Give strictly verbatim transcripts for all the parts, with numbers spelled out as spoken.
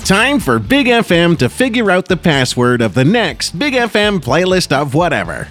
Time for Big F M to figure out the password of the next Big F M playlist of whatever.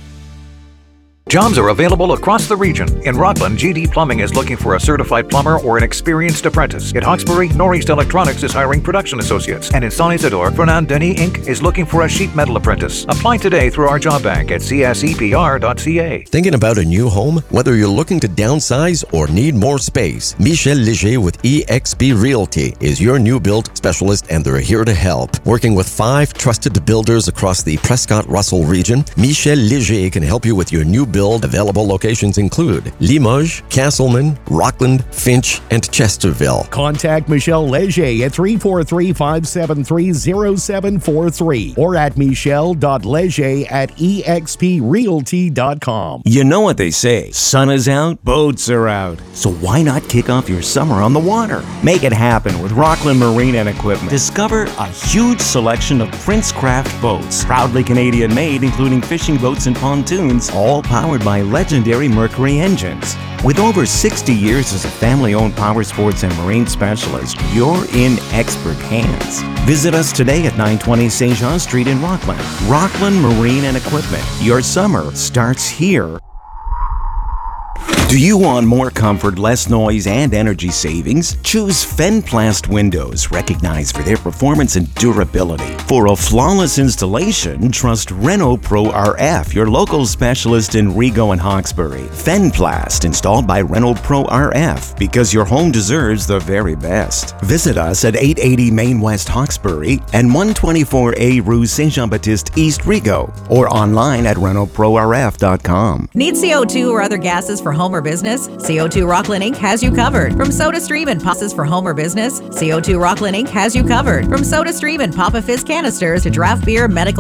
Jobs are available across the region. In Rockland, G D Plumbing is looking for a certified plumber or an experienced apprentice. In Hawkesbury, Northeast Electronics is hiring production associates. And in Saint Isidore, Fernand Denis Incorporated is looking for a sheet metal apprentice. Apply today through our job bank at c s e p r dot c a. Thinking about a new home? Whether you're looking to downsize or need more space, Michel Léger with E X P Realty is your new build specialist, and they're here to help. Working with five trusted builders across the Prescott-Russell region, Michel Léger can help you with your new build. Available locations include Limoges, Castleman, Rockland, Finch, and Chesterville. Contact Michel Léger at three four three, five seven three, zero seven four three or at michel dot leger at e x p realty dot com. You know what they say, sun is out, boats are out. So why not kick off your summer on the water? Make it happen with Rockland Marine and Equipment. Discover a huge selection of Princecraft boats, proudly Canadian made, including fishing boats and pontoons, all powered by legendary Mercury engines. With over sixty years as a family-owned power sports and marine specialist, you're in expert hands. Visit us today at nine twenty Saint Jean Street in Rockland. Rockland Marine and Equipment. Your summer starts here. Do you want more comfort, less noise, and energy savings? Choose Fenplast Windows, recognized for their performance and durability. For a flawless installation, trust Renault Pro R F, your local specialist in Rigaud and Hawkesbury. Fenplast, installed by Renault Pro R F, because your home deserves the very best. Visit us at eight eighty Main West Hawkesbury and one twenty-four A Rue Saint-Jean-Baptiste East Rigaud, or online at renault pro r f dot com. Need C O two or other gases for home or business? C O two Rockland Incorporated has you covered. From SodaStream and passes for home or business, C O two Rockland Incorporated has you covered. From SodaStream and Papa Fizz canisters to draft beer, medical